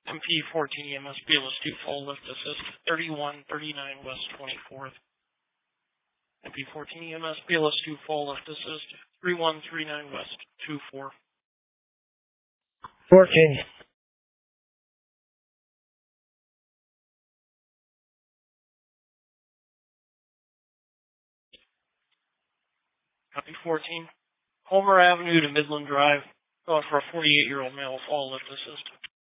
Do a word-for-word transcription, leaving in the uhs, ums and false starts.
M P fourteen E M S B L S two full lift assist, thirty-one thirty-nine West twenty-fourth. M P fourteen E M S B L S two full lift assist, thirty-one thirty-nine West twenty-four. fourteen. Copy fourteen. Homer Avenue to Midland Drive. Going for a forty-eight-year-old male, full lift assist.